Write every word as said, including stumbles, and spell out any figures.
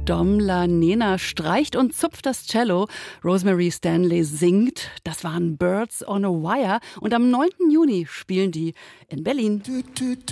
Domla Nena streicht und zupft das Cello. Rosemary Stanley singt. Das waren Birds on a Wire. Und am neunten Juni spielen die in Berlin.